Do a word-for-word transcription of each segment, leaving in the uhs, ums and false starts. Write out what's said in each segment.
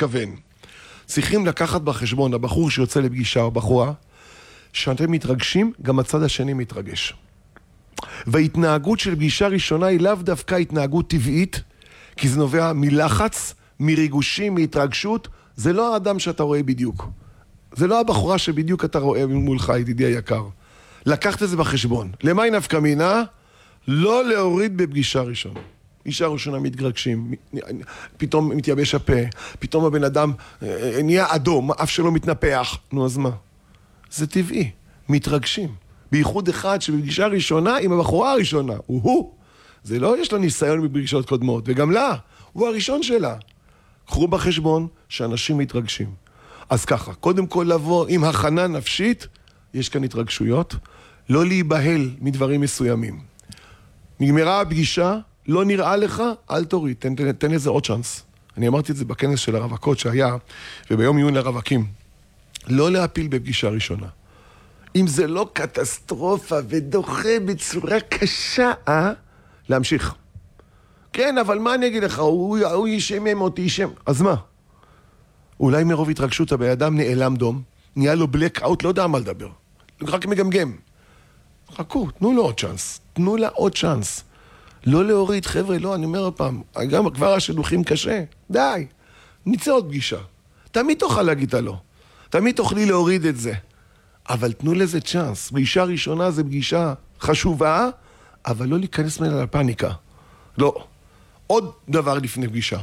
מתכוון. צריכים לקחת בחשבון, הבחור שיוצא לפגישה או בחורה, שאתם מתרגשים, גם הצד השני מתרגש. וההתנהגות של פגישה ראשונה היא לאו דווקא התנהגות טבעית, כי זה נובע מלחץ, מריגושים, מהתרגשות, זה לא האדם שאתה רואה בדיוק. זה לא הבחורה שבדיוק אתה רואה מולך, ידידי היקר. לקחת את זה בחשבון. למה היא נפקא מינה? לא להוריד בפגישה ראשונה. פגישה ראשונה מתרגשים, פתאום מתייבש הפה, פתאום הבן אדם נהיה אדום, אף שלא מתנפח. נו, אז מה? זה טבעי, מתרגשים. בייחוד אחד שבפגישה ראשונה עם הבחורה הראשונה, הוא הוא. זה לא יש לו ניסיון בפגישות קודמות, וגם לה, הוא הראשון שלה. קחו בחשבון שאנשים מתרגשים. אז ככה, קודם כל לבוא עם הכנה נפשית, יש כאן התרגשויות, לא להיבהל מדברים מסוימים. נגמרה הפגישה, לא נראה לך, אל תוריד, תן, תן, תן לזה עוד צ'אנס. אני אמרתי את זה בכנס של הרווקות שהיה, וביום עיון לרווקים. לא להפיל בפגישה ראשונה. אם זה לא קטסטרופה ודוחה בצורה קשה, אה? להמשיך. כן, אבל מה אני אגיד לך? הוא, הוא ישמם אותי, ישם. אז מה? אולי מרוב התרגשות הבן אדם נעלם דום, נהיה לו בלק אאוט, לא יודע מה לדבר. רק מגמגם. חכו, תנו לו עוד צ'אנס. תנו לה עוד צ'אנס. לא להוריד, חבר'ה, לא, אני אומר הפעם, גם כבר השלוחים קשה. די, נצא עוד פגישה. תמיד תוכל להגיד לא. תמיד תוכלי להוריד את זה. אבל תנו לזה צ'אנס. פגישה ראשונה זה פגישה חשובה, אבל לא להיכנס ממנה לפאניקה. לא. עוד דבר לפני פגישה.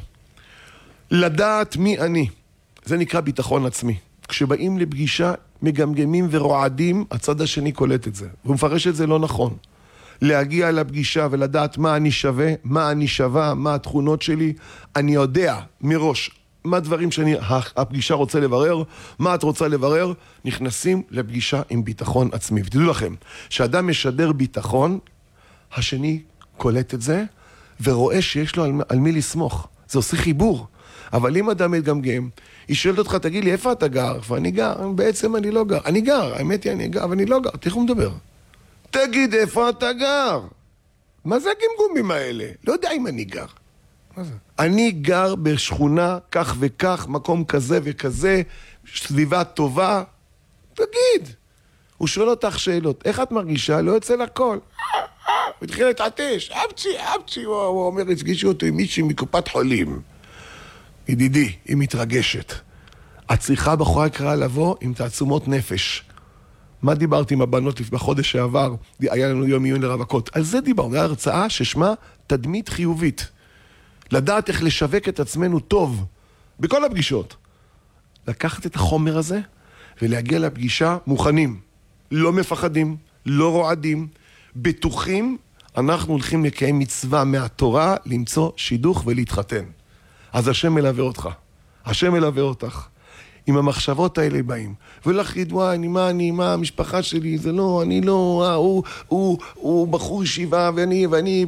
לדעת מי אני. זה נקרא ביטחון עצמי. כשבאים לפגישה, מגמגמים ורועדים, הצד השני קולט את זה. והוא מפרש את זה לא נכון. להגיע לפגישה ולדעת מה אני שווה, מה אני שווה, מה התכונות שלי. אני יודע מראש מה הדברים שאני, הפגישה רוצה לברר, מה את רוצה לברר, נכנסים לפגישה עם ביטחון עצמי. ותדעו לכם, שאדם משדר ביטחון, השני קולט את זה, ורואה שיש לו על, על מי לסמוך. זה עושה חיבור. אבל אם אדם מתגמגם, היא שואלת אותך, תגיד לי, איפה אתה גר? ואני גר, בעצם אני לא גר. אני גר, האמת היא אני גר, אבל אני לא גר. תראו מדבר. תגיד, איפה אתה גר? מה זה הגמגומים האלה? לא יודע אם אני גר. מה זה? אני גר בשכונה כך וכך, מקום כזה וכזה, סביבה טובה. תגיד. הוא שואל אותך שאלות. איך את מרגישה? לא יוצא לכל. הוא התחיל להתעטש. אבצי, אבצי. הוא אומר, הסגישו אותו עם מישהי מקופת חולים. ידידי, היא מתרגשת. את צריכה בחורה יקרה לבוא עם תעצומות נפש. מה דיברתי עם הבנות בחודש שעבר? היה לנו יום עיון לרווקות. על זה דיברנו. זו הרצאה ששמה תדמית חיובית. לדעת איך לשווק את עצמנו טוב. בכל הפגישות. לקחת את החומר הזה ולהגיע לפגישה מוכנים. לא מפחדים, לא רועדים, בטוחים. אנחנו הולכים לקיים מצווה מהתורה, למצוא שידוך ולהתחתן. אז השם מלווה אותך. השם מלווה אותך. עם המחשבות האלה באים. ולהגיד, וואי, אני מה, אני, מה, המשפחה שלי, זה לא, אני לא, אה, הוא, הוא, הוא בחור ישיבה, ואני, ואני...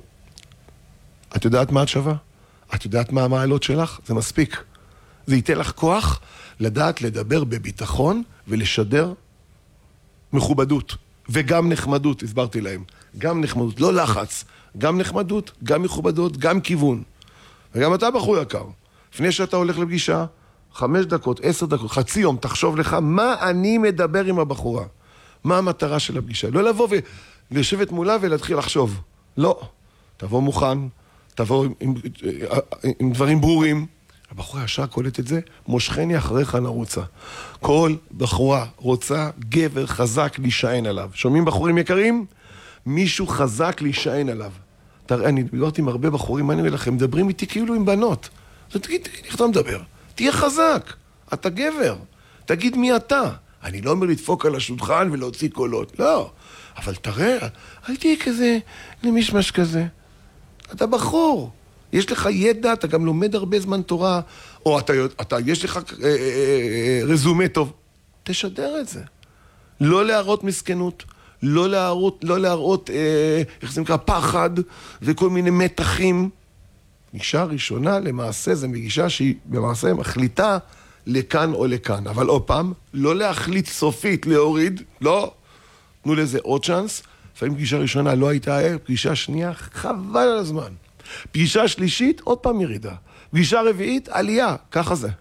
את יודעת מה את שווה? את יודעת מה המעלות שלך? זה מספיק. זה ייתן לך כוח לדעת לדבר בביטחון ולשדר מכובדות. וגם נחמדות, הסברתי להם. גם נחמדות, לא לחץ. גם נחמדות, גם מכובדות, גם כיוון. וגם אתה בחור יקר. לפני שאתה הולך לפגישה, חמש דקות, עשר דקות, חצי יום, תחשוב לך מה אני מדבר עם הבחורה. מה המטרה של הפגישה. לא לבוא ולשבת מולה ולהתחיל לחשוב. לא. תבוא מוכן, תבוא עם, עם, עם דברים ברורים. הבחורה ישר קולט את זה, מושכני אחריך נרוצה. כל בחורה רוצה גבר חזק להישען עליו. שומעים בחורים יקרים? מישהו חזק להישען עליו. תראה, אני דיברתי עם הרבה בחורים, מה אני אומר לכם? מדברים איתי כאילו עם בנות. אז תגיד, איך אתה מדבר? תהיה חזק, אתה גבר. תגיד מי אתה. אני לא אומר לדפוק על השולחן ולהוציא קולות. לא. אבל תראה, אל תהיה כזה, למשמש כזה. אתה בחור. יש לך ידע, אתה גם לומד הרבה זמן תורה, או אתה, אתה, יש לך אה, אה, אה, רזומה טוב. תשדר את זה. לא להראות מסכנות. לא להראות, לא להראות, אה, איך זה נקרא, פחד וכל מיני מתחים. גישה ראשונה למעשה זה מגישה שהיא במעשה מחליטה לכאן או לכאן. אבל עוד פעם, לא להחליט סופית להוריד, לא. תנו לזה עוד צ'אנס. לפעמים פגישה ראשונה לא הייתה ער, פגישה שנייה, חבל על הזמן. פגישה שלישית, עוד פעם ירידה. פגישה רביעית, עלייה, ככה זה.